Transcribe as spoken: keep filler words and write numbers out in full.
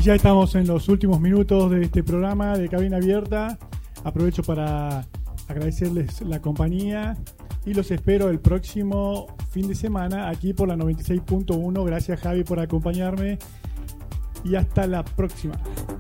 ya estamos en los últimos minutos de este programa de Cabina Abierta. Aprovecho para agradecerles la compañía y los espero el próximo fin de semana aquí por la noventa y seis punto uno. Gracias, Javi, por acompañarme y hasta la próxima.